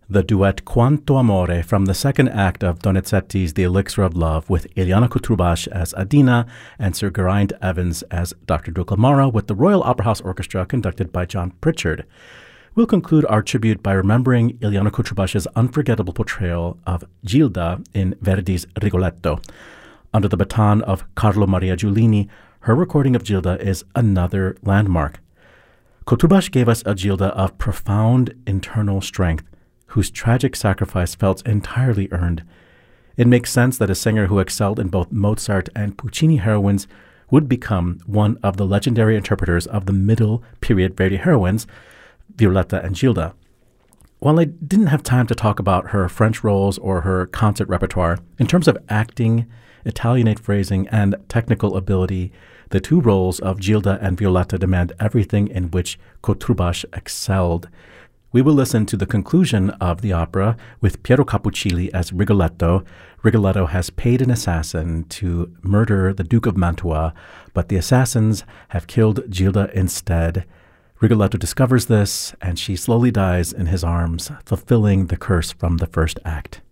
The duet Quanto Amore from the second act of Donizetti's The Elixir of Love with Ileana Cotrubas as Adina and Sir Geraint Evans as Dr. Dulcamara with the Royal Opera House Orchestra conducted by John Pritchard. We'll conclude our tribute by remembering Ileana Cotrubas's unforgettable portrayal of Gilda in Verdi's Rigoletto. Under the baton of Carlo Maria Giulini, her recording of Gilda is another landmark. Cotrubas gave us a Gilda of profound internal strength, whose tragic sacrifice felt entirely earned. It makes sense that a singer who excelled in both Mozart and Puccini heroines would become one of the legendary interpreters of the middle period Verdi heroines, Violetta and Gilda. While I didn't have time to talk about her French roles or her concert repertoire, in terms of acting, Italianate phrasing, and technical ability, the two roles of Gilda and Violetta demand everything in which Cotrubas excelled. We will listen to the conclusion of the opera with Piero Capuccilli as Rigoletto. Rigoletto has paid an assassin to murder the Duke of Mantua, but the assassins have killed Gilda instead. Rigoletto discovers this, and she slowly dies in his arms, fulfilling the curse from the first act.